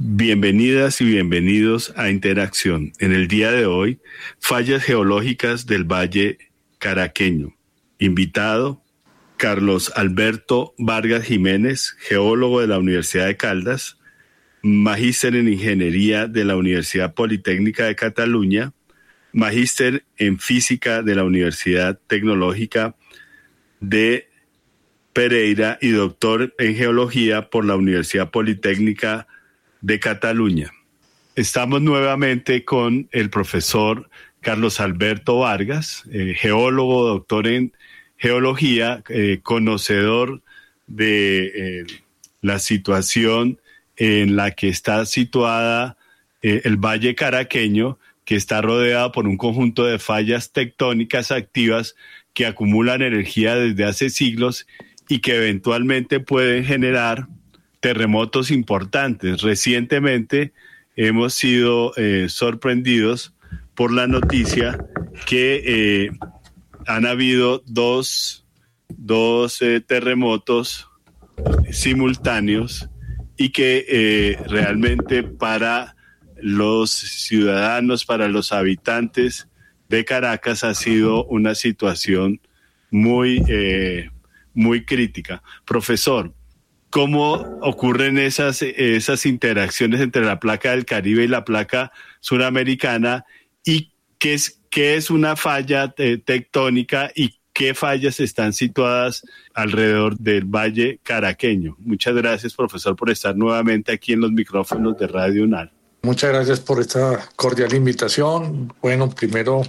Bienvenidas y bienvenidos a Interacción. En el día de hoy, fallas geológicas del Valle Caraqueño. Invitado, Carlos Alberto Vargas Jiménez, geólogo de la Universidad de Caldas, magíster en Ingeniería de la Universidad Politécnica de Cataluña, magíster en Física de la Universidad Tecnológica de Pereira y doctor en Geología por la Universidad Politécnica de Cataluña. Estamos nuevamente con el profesor Carlos Alberto Vargas, geólogo, doctor en geología, conocedor de la situación en la que está situada el Valle Caraqueño, que está rodeado por un conjunto de fallas tectónicas activas que acumulan energía desde hace siglos y que eventualmente pueden generar terremotos importantes. Recientemente hemos sido sorprendidos por la noticia que han habido dos terremotos simultáneos y que realmente para los ciudadanos, para los habitantes de Caracas ha sido una situación muy crítica. Profesor, ¿cómo ocurren esas interacciones entre la placa del Caribe y la placa suramericana? ¿Y qué es una falla tectónica y qué fallas están situadas alrededor del Valle Caraqueño? Muchas gracias, profesor, por estar nuevamente aquí en los micrófonos de Radio UNAL. Muchas gracias por esta cordial invitación. Bueno, primero,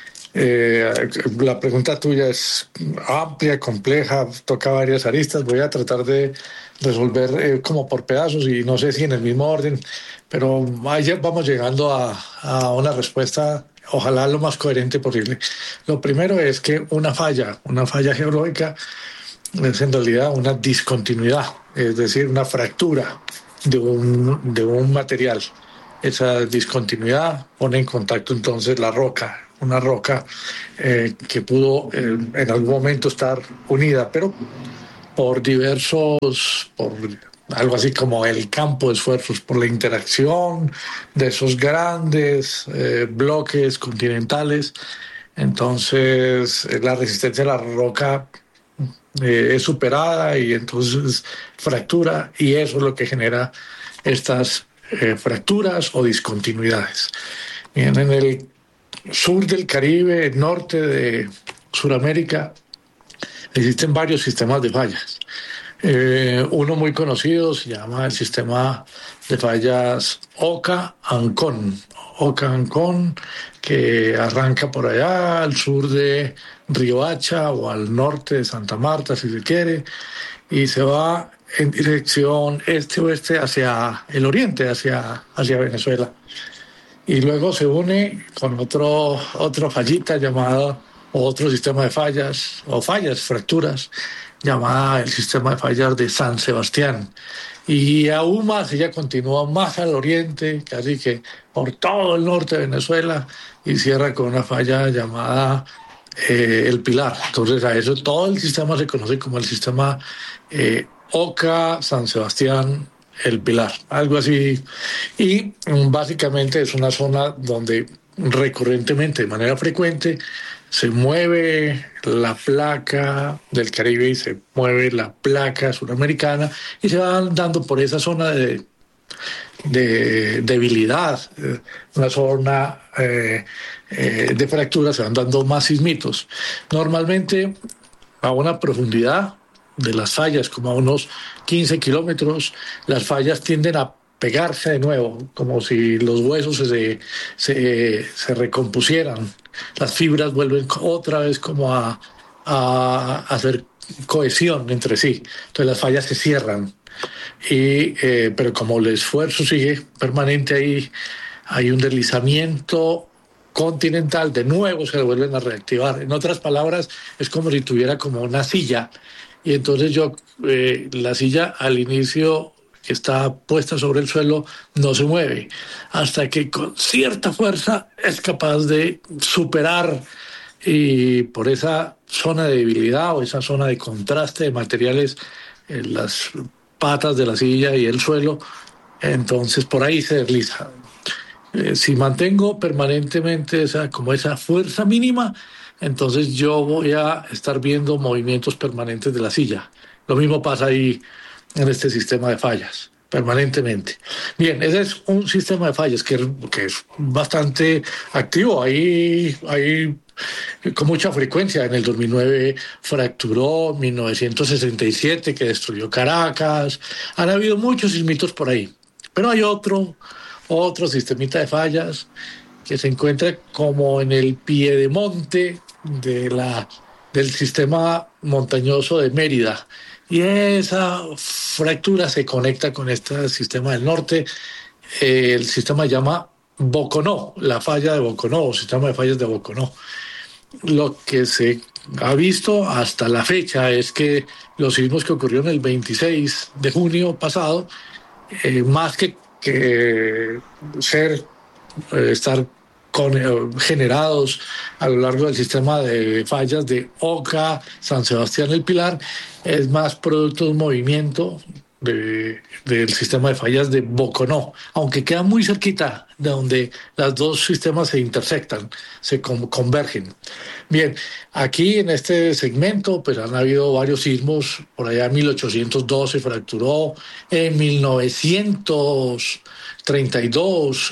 la pregunta tuya es amplia, compleja, toca varias aristas. Voy a tratar de resolver como por pedazos y no sé si en el mismo orden, pero ahí vamos llegando a una respuesta, ojalá lo más coherente posible. Lo primero es que una falla geológica es en realidad una discontinuidad, es decir, una fractura de un material. Esa discontinuidad pone en contacto entonces una roca que pudo en algún momento estar unida, pero por algo así como el campo de esfuerzos, por la interacción de esos grandes bloques continentales. Entonces la resistencia a la roca es superada y entonces fractura, y eso es lo que genera estas fracturas o discontinuidades. Bien, en el sur del Caribe, norte de Sudamérica, existen varios sistemas de fallas. Uno muy conocido se llama el sistema de fallas Oca-Ancón, que arranca por allá al sur de Riohacha o al norte de Santa Marta, si se quiere, y se va en dirección este-oeste hacia el oriente, hacia Venezuela. Y luego se une con otra fallita llamada, otro sistema de fallas, fracturas, llamada el sistema de fallas de San Sebastián. Y aún más, ella continúa más al oriente, casi que por todo el norte de Venezuela, y cierra con una falla llamada El Pilar. Entonces a eso todo el sistema se conoce como el sistema Oca, San Sebastián, El Pilar, algo así. Y básicamente es una zona donde recurrentemente, de manera frecuente, se mueve la placa del Caribe y se mueve la placa suramericana y se van dando por esa zona de debilidad, una zona de fractura, se van dando más sismitos. Normalmente a una profundidad de las fallas, como a unos 15 kilómetros, las fallas tienden a pegarse de nuevo, como si los huesos se recompusieran. Las fibras vuelven otra vez como a hacer cohesión entre sí. Entonces las fallas se cierran. Pero como el esfuerzo sigue permanente ahí, hay un deslizamiento continental, de nuevo se vuelven a reactivar. En otras palabras, es como si tuviera como una silla. Y entonces la silla al inicio, que está puesta sobre el suelo, no se mueve, hasta que con cierta fuerza es capaz de superar, y por esa zona de debilidad o esa zona de contraste de materiales, las patas de la silla y el suelo, Entonces por ahí se desliza. Si mantengo permanentemente esa fuerza mínima, entonces yo voy a estar viendo movimientos permanentes de la silla. Lo mismo pasa ahí en este sistema de fallas, permanentemente. Bien, ese es un sistema de fallas que es bastante activo. Ahí con mucha frecuencia. En el 2009 fracturó, 1967 que destruyó Caracas. Han habido muchos sismitos por ahí. Pero hay otro sistemita de fallas que se encuentra como en el piedemonte del sistema montañoso de Mérida. Y esa fractura se conecta con este sistema del norte. El sistema se llama Boconó, la falla de Boconó, o sistema de fallas de Boconó. Lo que se ha visto hasta la fecha es que los sismos que ocurrieron el 26 de junio pasado, más que estar generados a lo largo del sistema de fallas de Oca, San Sebastián, El Pilar, es más producto de un movimiento del sistema de fallas de Boconó, aunque queda muy cerquita de donde los dos sistemas se intersectan, se convergen. Bien, aquí en este segmento pues han habido varios sismos. Por allá en 1812 fracturó, en 1932,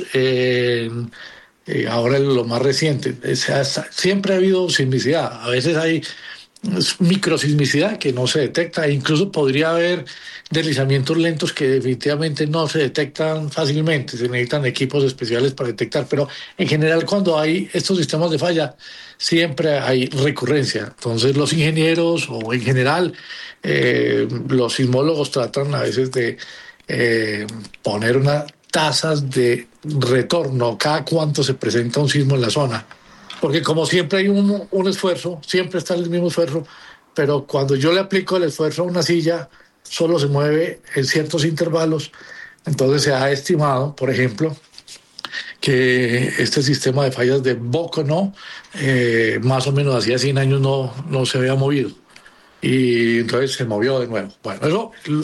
ahora lo más reciente. Siempre ha habido sismicidad. A veces hay microsismicidad que no se detecta, e incluso podría haber deslizamientos lentos que definitivamente no se detectan fácilmente, se necesitan equipos especiales para detectar, pero en general cuando hay estos sistemas de falla siempre hay recurrencia. Entonces los ingenieros o en general los sismólogos tratan a veces de poner unas tasas de retorno cada cuánto se presenta un sismo en la zona. Porque como siempre hay un esfuerzo, siempre está el mismo esfuerzo, pero cuando yo le aplico el esfuerzo a una silla, solo se mueve en ciertos intervalos. Entonces se ha estimado, por ejemplo, que este sistema de fallas de Boconó, más o menos hacía 100 años no se había movido. Y entonces se movió de nuevo. Bueno, eso